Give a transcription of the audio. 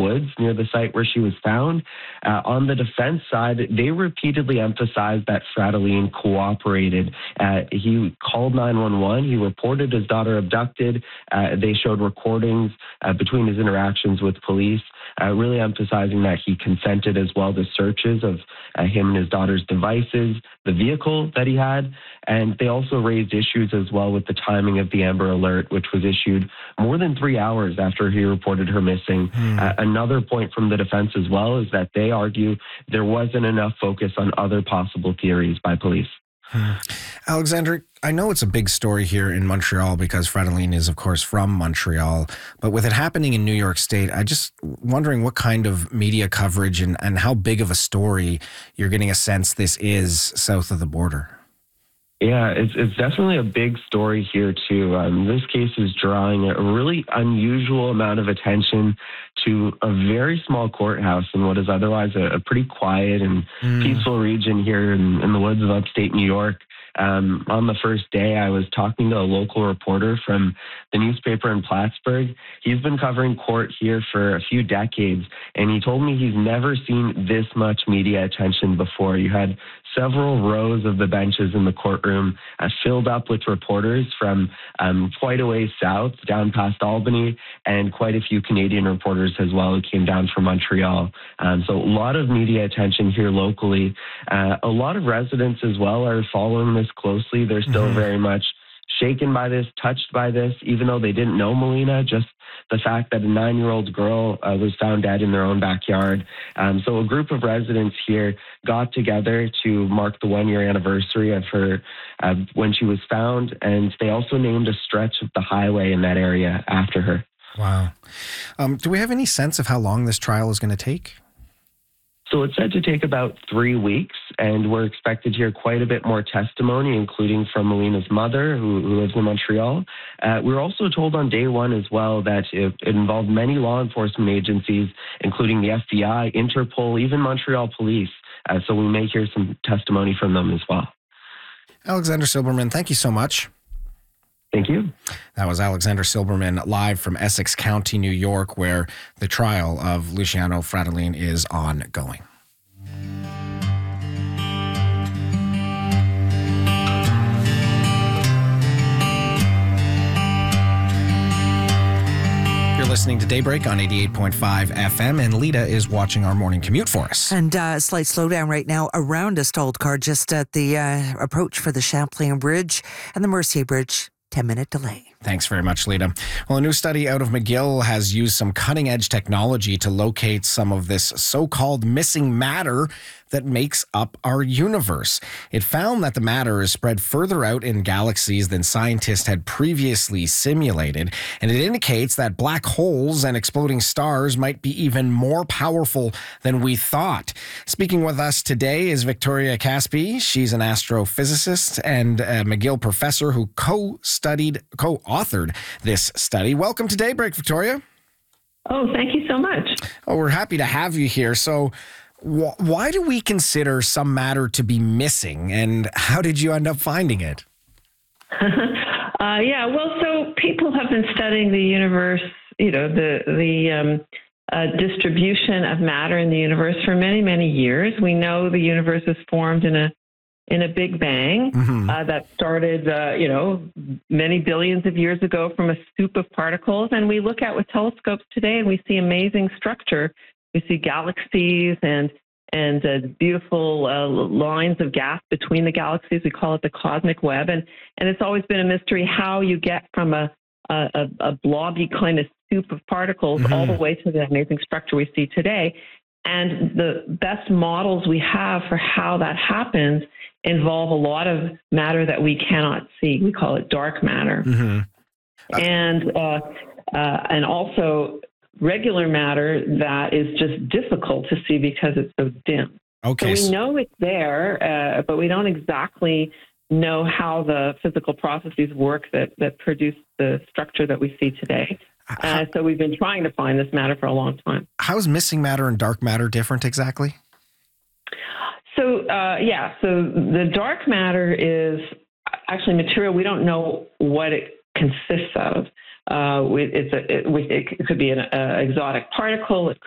woods near the site where she was found. On the defense side, they repeatedly emphasized that Fratellini cooperated. He called 911. He reported his daughter abducted. They showed recordings between his interactions with police, really emphasizing that he consented as well to searches of him and his daughter's devices, the vehicle that he had. And they also raised issues as well with the timing of the Amber Alert, which was issued more than 3 hours after he reported her missing. Another point from the defense as well is that they argue there wasn't enough focus on other possible theories by police. Alexander, I know it's a big story here in Montreal because Fratellini is, of course, from Montreal. But with it happening in New York State, I just wondering what kind of media coverage and how big of a story you're getting a sense this is south of the border. Yeah, it's definitely a big story here, too. This case is drawing a really unusual amount of attention to a very small courthouse in what is otherwise a pretty quiet and peaceful region here in the woods of upstate New York. On the first day, I was talking to a local reporter from the newspaper in Plattsburgh. He's been covering court here for a few decades, and he told me he's never seen this much media attention before. You had several rows of the benches in the courtroom filled up with reporters from quite a ways south, down past Albany, and quite a few Canadian reporters as well who came down from Montreal. So a lot of media attention here locally. A lot of residents as well are following this closely. They're still very much shaken by this, touched by this, even though they didn't know Melina, just the fact that a 9-year-old girl was found dead in their own backyard. So a group of residents here got together to mark the 1-year anniversary of her when she was found, and they also named a stretch of the highway in that area after her. Wow. Do we have any sense of how long this trial is going to take? So it's said to take about 3 weeks, and we're expected to hear quite a bit more testimony, including from Melina's mother, who lives in Montreal. We were also told on day one as well that it involved many law enforcement agencies, including the FBI, Interpol, even Montreal Police. So we may hear some testimony from them as well. Alexander Silberman, thank you so much. Thank you. That was Alexander Silberman live from Essex County, New York, where the trial of Luciano Fratellini is ongoing. You're listening to Daybreak on 88.5 FM, and Lita is watching our morning commute for us. And a slight slowdown right now around a stalled car just at the approach for the Champlain Bridge and the Mercier Bridge. 10-minute delay. Thanks very much, Lita. Well, a new study out of McGill has used some cutting-edge technology to locate some of this so-called missing matter that makes up our universe. It found that the matter is spread further out in galaxies than scientists had previously simulated, and it indicates that black holes and exploding stars might be even more powerful than we thought. Speaking with us today is Victoria Caspi. She's an astrophysicist and a McGill professor who co-authored this study. Welcome to Daybreak, Victoria. Oh, thank you so much. Oh, we're happy to have you here. So why do we consider some matter to be missing, and how did you end up finding it? So people have been studying the universe, the distribution of matter in the universe for many, many years. We know the universe was formed in a Big Bang that started, many billions of years ago from a soup of particles. And we look at with telescopes today and we see amazing structure. We see galaxies and beautiful lines of gas between the galaxies. We call it the cosmic web. And it's always been a mystery how you get from a blobby kind of soup of particles all the way to the amazing structure we see today. And the best models we have for how that happens involve a lot of matter that we cannot see. We call it dark matter. And also regular matter that is just difficult to see because it's so dim. Okay. So we know it's there, but we don't exactly know how the physical processes work that produce the structure that we see today. So we've been trying to find this matter for a long time. How is missing matter and dark matter different exactly? So the dark matter is actually material. We don't know what it consists of. It could be an exotic particle. It